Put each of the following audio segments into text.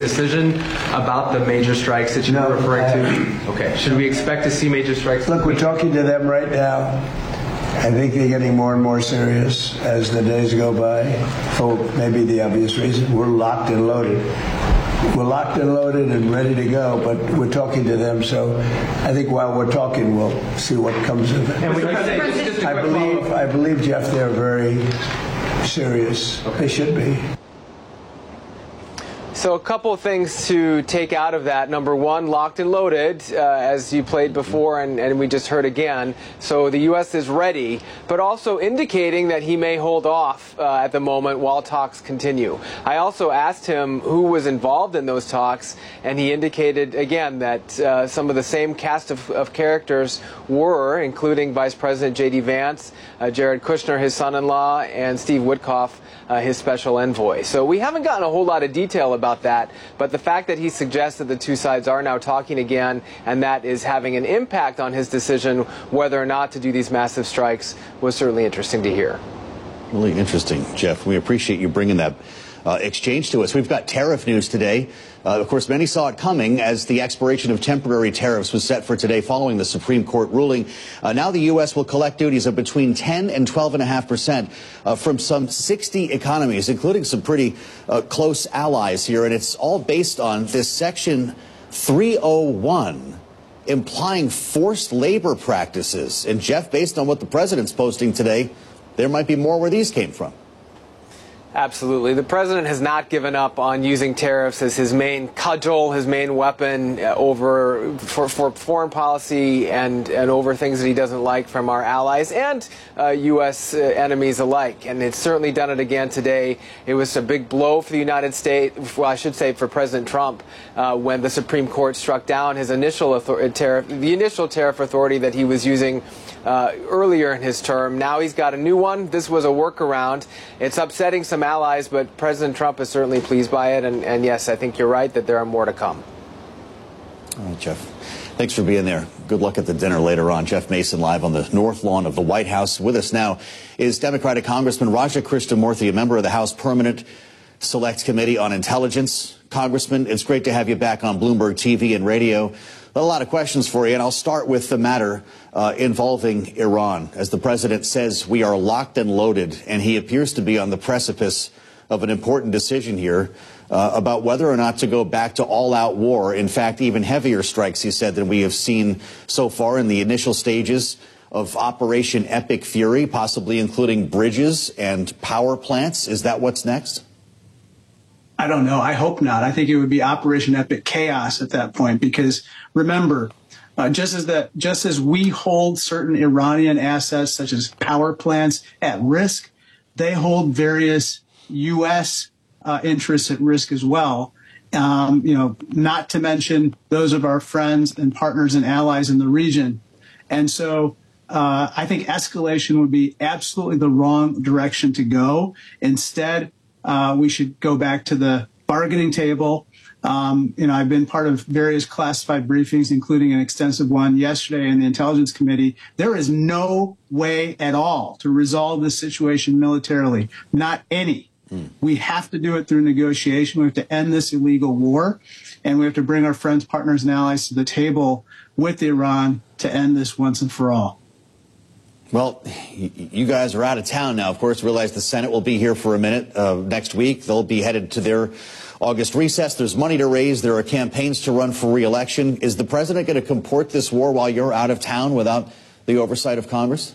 decision about the major strikes that you're referring to? Okay. Should we expect to see major strikes? Look, we're talking to them right now. I think they're getting more and more serious as the days go by, for maybe the obvious reason. We're locked and loaded. We're locked and loaded and ready to go, but we're talking to them. So I think while we're talking, we'll see what comes of it. And we can say, just I believe, Jeff, they're very serious. Okay. They should be. So a couple of things to take out of that. Number one, locked and loaded, as you played before and we just heard again. So the U.S. is ready, but also indicating that he may hold off at the moment while talks continue. I also asked him who was involved in those talks, and he indicated, again, that some of the same cast of characters were, including Vice President J.D. Vance, Jared Kushner, his son-in-law, and Steve Witkoff, his special envoy. So we haven't gotten a whole lot of detail about that, but the fact that he suggests that the two sides are now talking again and that is having an impact on his decision whether or not to do these massive strikes was certainly interesting to hear. Really interesting, Jeff. We appreciate you bringing that exchange to us. We've got tariff news today. Of course, many saw it coming as the expiration of temporary tariffs was set for today following the Supreme Court ruling. Now the U.S. will collect duties of between 10 and 12.5% from some 60 economies, including some pretty close allies here. And it's all based on this Section 301 implying forced labor practices. And, Jeff, based on what the president's posting today, there might be more where these came from. Absolutely. The president has not given up on using tariffs as his main cudgel, his main weapon for foreign policy and over things that he doesn't like from our allies and U.S. enemies alike. And it's certainly done it again today. It was a big blow for the United States, well, I should say for President Trump, when the Supreme Court struck down his initial tariff authority that he was using earlier in his term. Now he's got a new one. This was a workaround. It's upsetting some allies, but President Trump is certainly pleased by it. And yes, I think you're right that there are more to come. All right, Jeff. Thanks for being there. Good luck at the dinner later on. Jeff Mason live on the North Lawn of the White House. With us now is Democratic Congressman Raja Krishnamoorthi, a member of the House Permanent Select Committee on Intelligence. Congressman, it's great to have you back on Bloomberg TV and radio. A lot of questions for you, and I'll start with the matter involving Iran. As the president says, we are locked and loaded, and he appears to be on the precipice of an important decision here about whether or not to go back to all-out war. In fact, even heavier strikes, he said, than we have seen so far in the initial stages of Operation Epic Fury, possibly including bridges and power plants. Is that what's next? I don't know. I hope not. I think it would be Operation Epic Chaos at that point, because remember, just as we hold certain Iranian assets, such as power plants, at risk, they hold various U.S. Interests at risk as well. Not to mention those of our friends and partners and allies in the region. And so I think escalation would be absolutely the wrong direction to go. Instead, we should go back to the bargaining table. I've been part of various classified briefings, including an extensive one yesterday in the Intelligence Committee. There is no way at all to resolve this situation militarily, not any. We have to do it through negotiation. We have to end this illegal war, and we have to bring our friends, partners, and allies to the table with Iran to end this once and for all. Well, you guys are out of town now. Of course, realize the Senate will be here for a minute next week. They'll be headed to their August recess. There's money to raise. There are campaigns to run for re-election. Is the president going to comport this war while you're out of town without the oversight of Congress?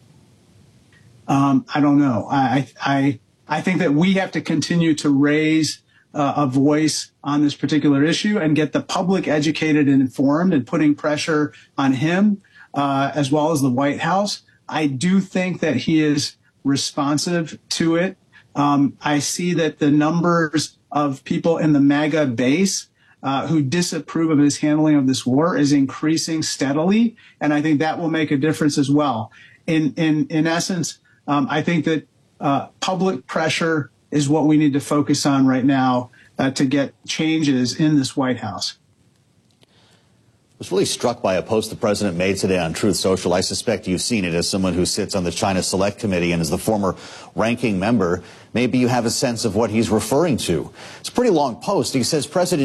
I don't know. I think that we have to continue to raise a voice on this particular issue and get the public educated and informed, and putting pressure on him as well as the White House. I do think that he is responsive to it. I see that the numbers of people in the MAGA base who disapprove of his handling of this war is increasing steadily, and I think that will make a difference as well. In essence, I think that public pressure is what we need to focus on right now to get changes in this White House. I was really struck by a post the president made today on Truth Social. I suspect you've seen it as someone who sits on the China Select Committee and is the former ranking member. Maybe you have a sense of what he's referring to. It's a pretty long post. He says President